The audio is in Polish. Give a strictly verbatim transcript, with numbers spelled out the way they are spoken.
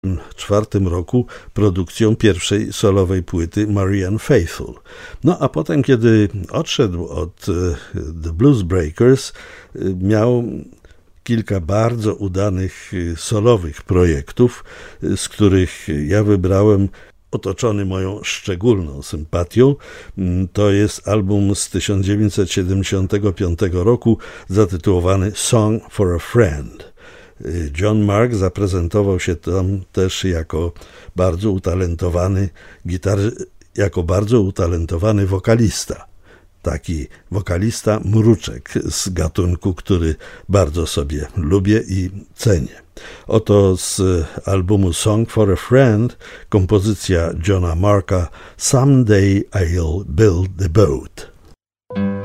czwartym roku produkcją pierwszej solowej płyty Marianne Faithfull. No a potem, kiedy odszedł od The Blues Breakers, miał kilka bardzo udanych solowych projektów, z których ja wybrałem, otoczony moją szczególną sympatią. To jest album z tysiąc dziewięćset siedemdziesiątego piątego roku zatytułowany Song for a Friend. John Mark zaprezentował się tam też jako bardzo utalentowany gitar, jako bardzo utalentowany wokalista. Taki wokalista mruczek z gatunku, który bardzo sobie lubię i cenię. Oto z albumu Song for a Friend kompozycja Johna Marka Someday I'll Build the Boat.